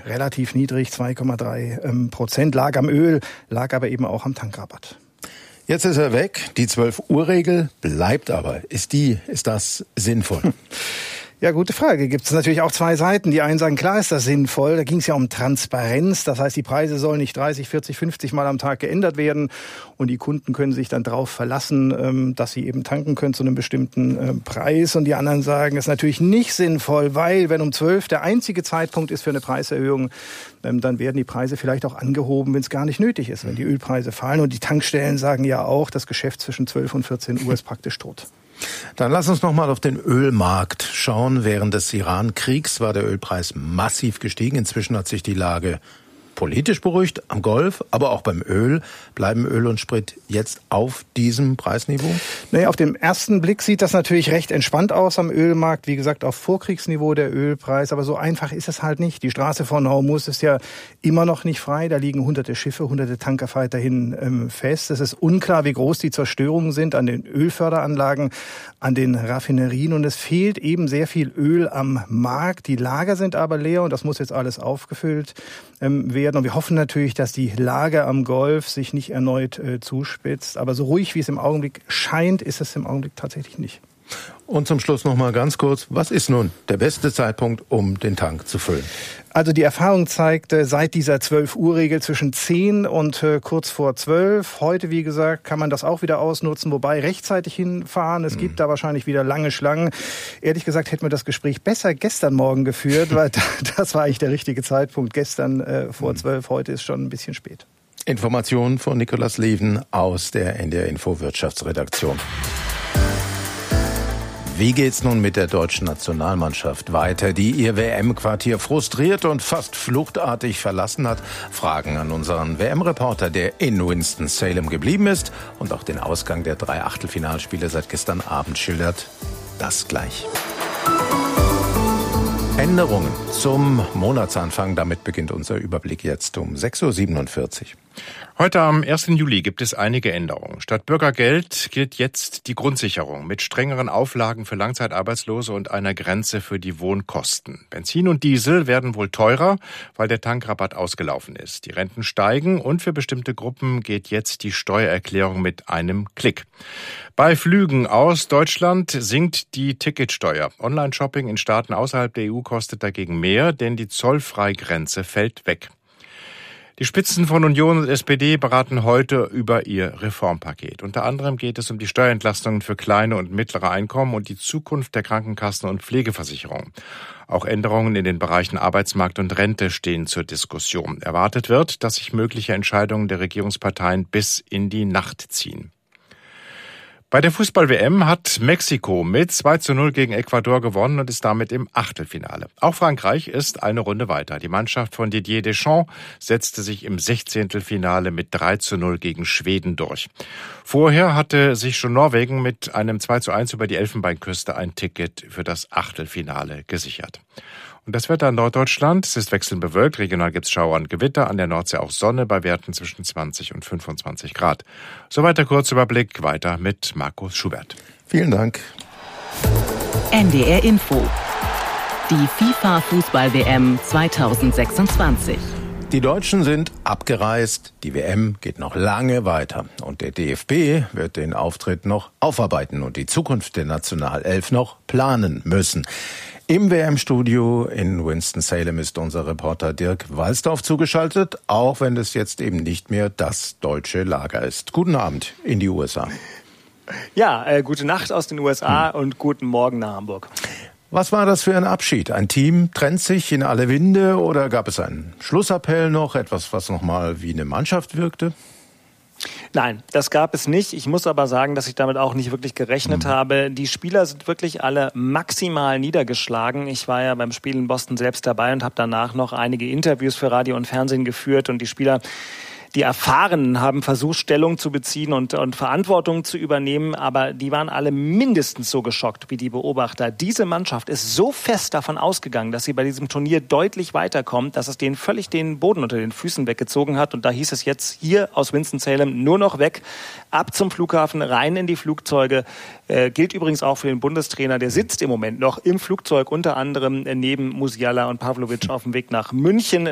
relativ niedrig, 2,3%, lag am Öl, lag aber eben auch am Tankrabatt. Jetzt ist er weg. Die 12-Uhr-Regel bleibt aber. Ist das sinnvoll? Ja, gute Frage. Gibt es natürlich auch zwei Seiten. Die einen sagen, klar ist das sinnvoll. Da ging es ja um Transparenz. Das heißt, die Preise sollen nicht 30, 40, 50 Mal am Tag geändert werden. Und die Kunden können sich dann darauf verlassen, dass sie eben tanken können zu einem bestimmten Preis. Und die anderen sagen, es ist natürlich nicht sinnvoll, weil wenn um 12 der einzige Zeitpunkt ist für eine Preiserhöhung, dann werden die Preise vielleicht auch angehoben, wenn es gar nicht nötig ist, wenn die Ölpreise fallen. Und die Tankstellen sagen ja auch, das Geschäft zwischen 12 und 14 Uhr ist praktisch tot. Dann lass uns noch mal auf den Ölmarkt schauen. Während des Iran-Kriegs war der Ölpreis massiv gestiegen. Inzwischen hat sich die Lage politisch beruhigt am Golf, aber auch beim Öl. Bleiben Öl und Sprit jetzt auf diesem Preisniveau? Naja, auf den ersten Blick sieht das natürlich recht entspannt aus am Ölmarkt. Wie gesagt, auf Vorkriegsniveau der Ölpreis. Aber so einfach ist es halt nicht. Die Straße von Hormuz ist ja immer noch nicht frei. Da liegen hunderte Schiffe, hunderte Tanker weiterhin fest. Es ist unklar, wie groß die Zerstörungen sind an den Ölförderanlagen, an den Raffinerien. Und es fehlt eben sehr viel Öl am Markt. Die Lager sind aber leer und das muss jetzt alles aufgefüllt werden. Und wir hoffen natürlich, dass die Lage am Golf sich nicht erneut zuspitzt. Aber so ruhig, wie es im Augenblick scheint, ist es im Augenblick tatsächlich nicht. Und zum Schluss noch mal ganz kurz, was ist nun der beste Zeitpunkt, um den Tank zu füllen? Also die Erfahrung zeigt, seit dieser 12-Uhr-Regel zwischen 10 und kurz vor 12. Heute, wie gesagt, kann man das auch wieder ausnutzen, wobei rechtzeitig hinfahren. Es gibt da wahrscheinlich wieder lange Schlangen. Ehrlich gesagt hätten wir das Gespräch besser gestern Morgen geführt, weil das war eigentlich der richtige Zeitpunkt. Gestern vor 12, heute ist schon ein bisschen spät. Informationen von Nikolaus Leven aus der NDR Info Wirtschaftsredaktion. Wie geht's nun mit der deutschen Nationalmannschaft weiter, die ihr WM-Quartier frustriert und fast fluchtartig verlassen hat? Fragen an unseren WM-Reporter, der in Winston-Salem geblieben ist und auch den Ausgang der 3 Achtelfinalspiele seit gestern Abend schildert. Das gleich. Änderungen zum Monatsanfang. Damit beginnt unser Überblick jetzt um 6.47 Uhr. Heute am 1. Juli gibt es einige Änderungen. Statt Bürgergeld gilt jetzt die Grundsicherung mit strengeren Auflagen für Langzeitarbeitslose und einer Grenze für die Wohnkosten. Benzin und Diesel werden wohl teurer, weil der Tankrabatt ausgelaufen ist. Die Renten steigen und für bestimmte Gruppen geht jetzt die Steuererklärung mit einem Klick. Bei Flügen aus Deutschland sinkt die Ticketsteuer. Online-Shopping in Staaten außerhalb der EU kostet dagegen mehr, denn die Zollfreigrenze fällt weg. Die Spitzen von Union und SPD beraten heute über ihr Reformpaket. Unter anderem geht es um die Steuerentlastungen für kleine und mittlere Einkommen und die Zukunft der Krankenkassen und Pflegeversicherung. Auch Änderungen in den Bereichen Arbeitsmarkt und Rente stehen zur Diskussion. Erwartet wird, dass sich mögliche Entscheidungen der Regierungsparteien bis in die Nacht ziehen. Bei der Fußball-WM hat Mexiko mit 2:0 gegen Ecuador gewonnen und ist damit im Achtelfinale. Auch Frankreich ist eine Runde weiter. Die Mannschaft von Didier Deschamps setzte sich im 16. mit 3:0 gegen Schweden durch. Vorher hatte sich schon Norwegen mit einem 2:1 über die Elfenbeinküste ein Ticket für das Achtelfinale gesichert. Und das Wetter in Norddeutschland, es ist wechselnd bewölkt, regional gibt's Schauer und Gewitter, an der Nordsee auch Sonne bei Werten zwischen 20 und 25 Grad. Soweit der Kurzüberblick, weiter mit Markus Schubert. Vielen Dank. NDR Info. Die FIFA-Fußball-WM 2026. Die Deutschen sind abgereist, die WM geht noch lange weiter und der DFB wird den Auftritt noch aufarbeiten und die Zukunft der Nationalelf noch planen müssen. Im WM-Studio in Winston-Salem ist unser Reporter Dirk Walsdorf zugeschaltet, auch wenn es jetzt eben nicht mehr das deutsche Lager ist. Guten Abend in die USA. Ja, gute Nacht aus den USA und guten Morgen nach Hamburg. Was war das für ein Abschied? Ein Team trennt sich in alle Winde oder gab es einen Schlussappell noch, etwas, was nochmal wie eine Mannschaft wirkte? Nein, das gab es nicht. Ich muss aber sagen, dass ich damit auch nicht wirklich gerechnet habe. Die Spieler sind wirklich alle maximal niedergeschlagen. Ich war ja beim Spiel in Boston selbst dabei und habe danach noch einige Interviews für Radio und Fernsehen geführt. Und die Spieler, die Erfahrenen, haben versucht, Stellung zu beziehen und Verantwortung zu übernehmen, aber die waren alle mindestens so geschockt wie die Beobachter. Diese Mannschaft ist so fest davon ausgegangen, dass sie bei diesem Turnier deutlich weiterkommt, dass es denen völlig den Boden unter den Füßen weggezogen hat. Und da hieß es jetzt hier aus Winston-Salem nur noch weg, ab zum Flughafen, rein in die Flugzeuge. Gilt übrigens auch für den Bundestrainer, der sitzt im Moment noch im Flugzeug, unter anderem neben Musiala und Pavlovic auf dem Weg nach München.